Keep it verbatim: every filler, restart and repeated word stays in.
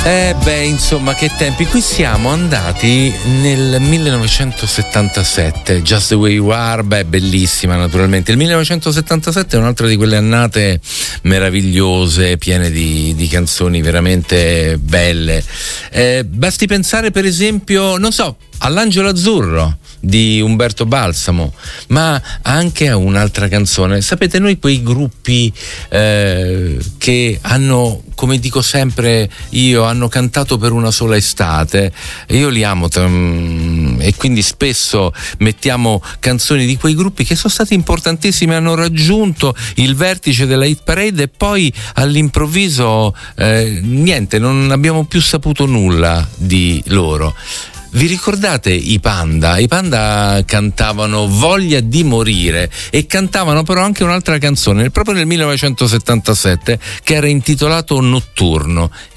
Eh beh, insomma, che tempi. Qui siamo andati nel millenovecentosettantasette. Just the Way You Are, beh, bellissima naturalmente. Il millenovecentosettantasette è un'altra di quelle annate meravigliose, piene di, di canzoni veramente belle. Eh, basti pensare per esempio, non so, all'Angelo Azzurro di Umberto Balsamo, ma anche a un'altra canzone. Sapete, noi quei gruppi eh, che hanno, come dico sempre io, hanno cantato per una sola estate, io li amo um, e quindi spesso mettiamo canzoni di quei gruppi che sono stati importantissimi, hanno raggiunto il vertice della hit parade e poi all'improvviso eh, niente, non abbiamo più saputo nulla di loro. Vi ricordate i Panda? I Panda cantavano Voglia di morire e cantavano però anche un'altra canzone proprio nel millenovecentosettantasette che era intitolato Notturno.